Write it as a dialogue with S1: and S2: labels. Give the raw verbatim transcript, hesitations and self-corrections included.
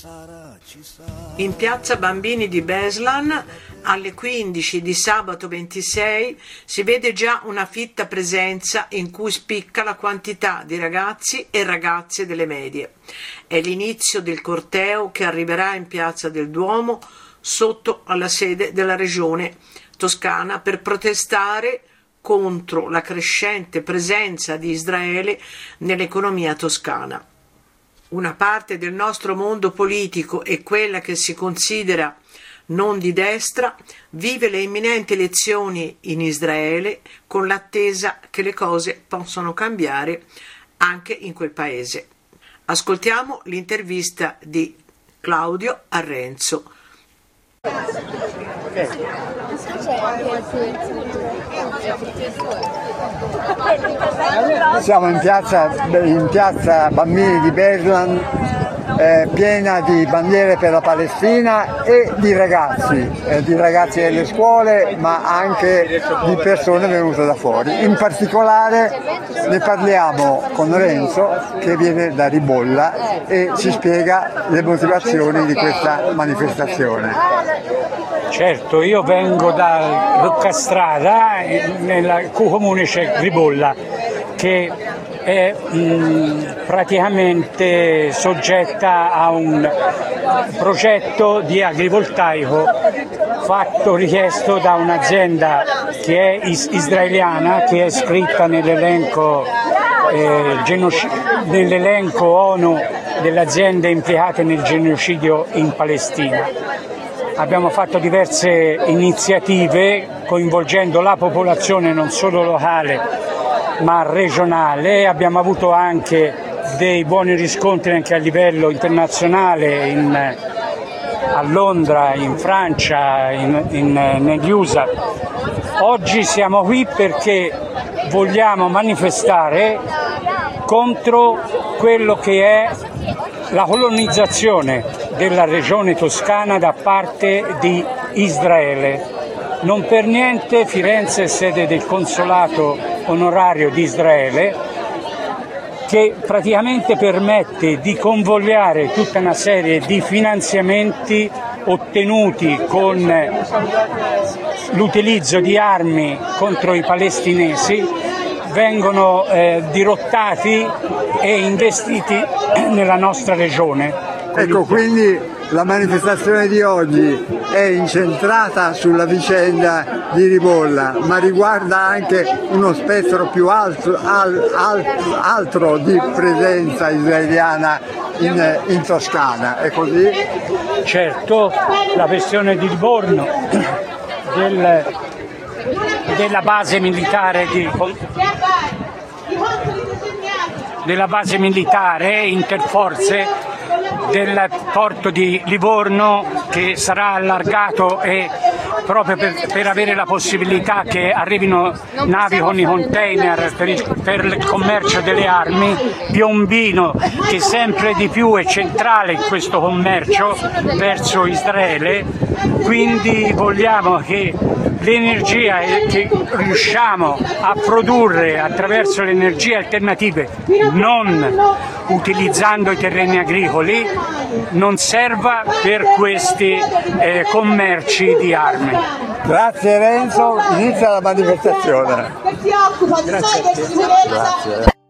S1: In piazza Bambini di Beslan alle quindici di sabato ventisei si vede già una fitta presenza in cui spicca la quantità di ragazzi e ragazze delle medie. È l'inizio del corteo che arriverà in piazza del Duomo sotto alla sede della regione toscana per protestare contro la crescente presenza di Israele nell'economia toscana. Una parte del nostro mondo politico e quella che si considera non di destra vive le imminenti elezioni in Israele con l'attesa che le cose possano cambiare anche in quel paese. Ascoltiamo l'intervista di Claudio a Renzo.
S2: Siamo in piazza, in piazza Bambini di Beslan, eh, piena di bandiere per la Palestina e di ragazzi, eh, di ragazzi delle scuole, ma anche di persone venute da fuori. In particolare ne parliamo con Renzo, che viene da Ribolla, e ci spiega le motivazioni di questa manifestazione.
S3: Certo, io vengo da Roccastrada, nel comune c'è Ribolla, che è mh, praticamente soggetta a un progetto di agrivoltaico fatto, richiesto da un'azienda che è is israeliana, che è iscritta nell'elenco eh, nell'elenco ONU delle aziende implicate nel genocidio in Palestina. Abbiamo fatto diverse iniziative coinvolgendo la popolazione non solo locale ma regionale. Abbiamo avuto anche dei buoni riscontri anche a livello internazionale, in, a Londra, in Francia, in, in, negli U S A. Oggi siamo qui perché vogliamo manifestare contro quello che è la colonizzazione della regione toscana da parte di Israele. Non per niente Firenze è sede del consolato onorario di Israele, che praticamente permette di convogliare tutta una serie di finanziamenti ottenuti con l'utilizzo di armi contro i palestinesi, vengono eh, dirottati e investiti nella nostra regione.
S2: Ecco, quindi la manifestazione di oggi è incentrata sulla vicenda di Ribolla, ma riguarda anche uno spettro più alto, al, al, altro di presenza israeliana in, in Toscana, è così?
S3: Certo, la questione di Livorno, del, della base militare di... della base militare interforze del porto di Livorno, che sarà allargato e proprio per, per avere la possibilità che arrivino navi con i container per il, per il commercio delle armi. Piombino, che sempre di più è centrale in questo commercio verso Israele, quindi vogliamo che l'energia che riusciamo a produrre attraverso le energie alternative, non utilizzando i terreni agricoli, non serva per questi eh, commerci di armi.
S2: Grazie Renzo, inizia la manifestazione.
S3: Grazie a te.
S2: Grazie.